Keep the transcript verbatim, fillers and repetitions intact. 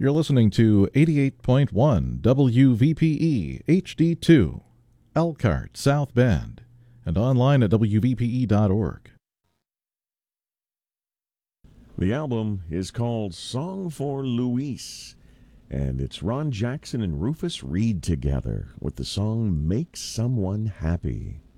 You're listening to eighty-eight point one W V P E H D two, Elkhart, South Bend, and online at W V P E dot org. The album is called Song for Luis, and it's Ron Jackson and Rufus Reid together with the song Make Someone Happy.